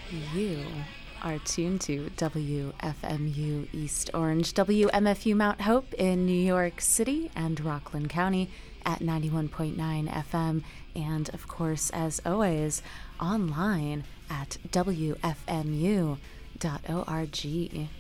You are tuned to WFMU East Orange, WMFU Mount Hope in New York City and Rockland County at 91.9 FM, and of course, as always, online at WFMU.org.